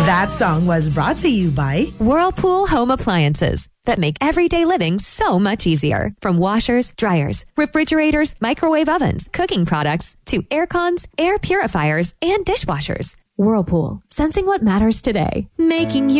That song was brought to you by Whirlpool Home Appliances that make everyday living so much easier. From washers, dryers, refrigerators, microwave ovens, cooking products, to air cons, air purifiers, and dishwashers. Whirlpool, sensing what matters today, making you